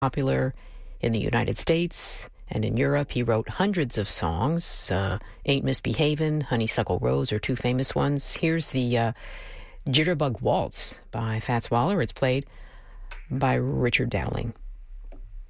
popular in the United States and in Europe. He wrote hundreds of songs. Ain't Misbehavin', Honeysuckle Rose are two famous ones. Here's the Jitterbug Waltz by Fats Waller. It's played by Richard Dowling.